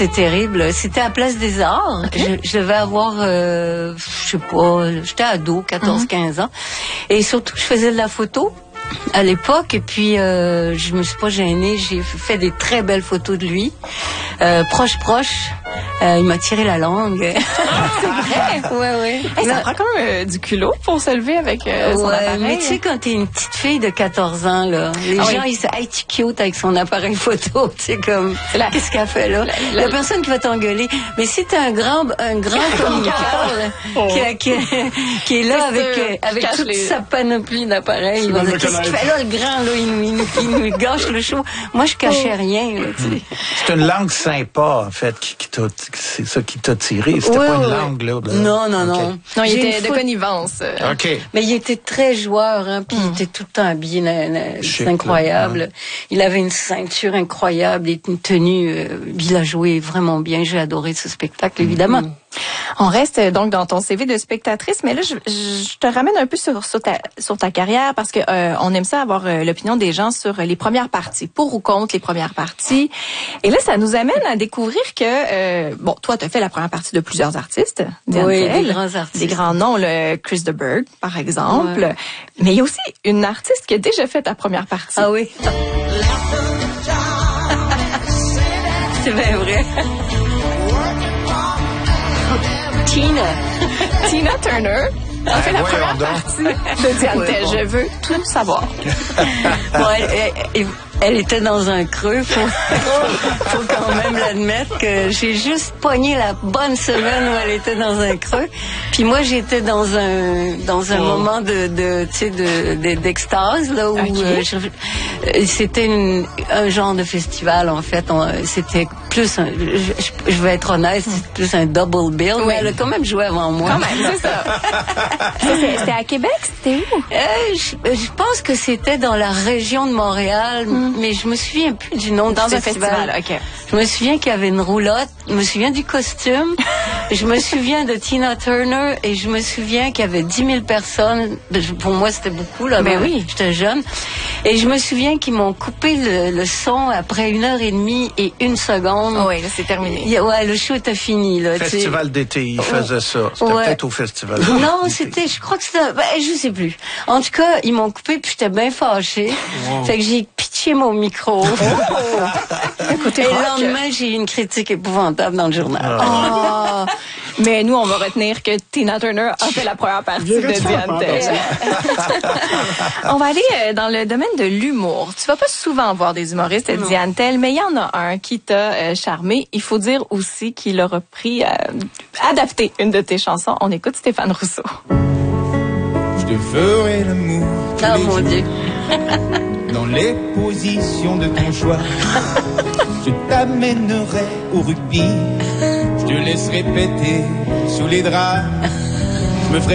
C'est terrible. C'était à Place des Arts. Je devais avoir, je sais pas, j'étais ado, 14-15 ans. Et surtout, je faisais de la photo à l'époque. Et puis, je me suis pas gênée. J'ai fait des très belles photos de lui. Proche. Il m'a tiré la langue. C'est vrai? Ouais. Hey, ça prend quand même du culot pour se lever avec son appareil. Mais tu sais, quand t'es une petite fille de 14 ans, là, les gens, ils disent, hey, tu cute avec son appareil photo. Tu sais, comme, qu'est-ce qu'elle fait là? Il y a personne qui va t'engueuler. Mais si t'es un grand communicateur, qui est là avec toute sa panoplie d'appareils, il va dire, qu'est-ce qu'il fait là, le grand, là, il nous gâche le show. Moi, je cachais rien, là, tu sais. C'est une langue sympa, en fait, c'est ça qui t'a tiré. C'était pas une langue, là. Non. Non, il était de connivence. OK. Mais il était très joueur, hein, puis il était tout le temps habillé, c'est incroyable. Là. Il avait une ceinture incroyable et une tenue, il a joué vraiment bien. J'ai adoré ce spectacle, évidemment. On reste donc dans ton CV de spectatrice, mais là, je te ramène un peu sur ta carrière parce que on aime ça avoir l'opinion des gens sur les premières parties, pour ou contre les premières parties. Et là, ça nous amène à découvrir que, toi, tu as fait la première partie de plusieurs artistes. Oui, des grands artistes. Des grands noms, le Chris de Burgh, par exemple. Ouais. Mais il y a aussi une artiste qui a déjà fait ta première partie. Ah oui? C'est bien vrai. Tina Turner a fait la première partie de Diane. Je veux tout savoir. Elle était dans un creux, faut quand même l'admettre que j'ai juste pogné la bonne semaine où elle était dans un creux. Puis moi j'étais dans un moment d'extase là où c'était un genre de festival en fait. C'était plus je vais être honnête, c'est plus un double bill, mais elle a quand même joué avant moi. Quand même, c'est ça. C'était à Québec, c'était où? Je pense que c'était dans la région de Montréal. Mais je me souviens plus du nom dans du festival. OK. Je me souviens qu'il y avait une roulotte. Je me souviens du costume. Je me souviens de Tina Turner et je me souviens qu'il y avait 10 000 personnes. Pour moi, c'était beaucoup, là. Mais oui. J'étais jeune. Et je me souviens qu'ils m'ont coupé le son après 1h30 et 1 seconde. Oh oui, là, c'est terminé. Ouais, le show était fini, là. Festival d'été, il faisait ça. C'était peut-être au festival. Non, je crois que c'était, je sais plus. En tout cas, ils m'ont coupé puis j'étais bien fâchée. Wow. Fait que j'ai pitché mon micro. Écoutez, et le lendemain, j'ai eu une critique épouvantable dans le journal. Oh. Mais nous, on va retenir que Tina Turner a fait la première partie de Diane. On va aller dans le domaine de l'humour. Tu vas pas souvent voir des humoristes de Diane Tell, mais il y en a un qui t'a charmé. Il faut dire aussi qu'il a repris, adapté une de tes chansons. On écoute Stéphane Rousseau. Je te ferai l'amour. Oh mon Dieu. Dans les positions de ton choix. Je t'amènerai au rugby. Je te laisserai péter sous les draps.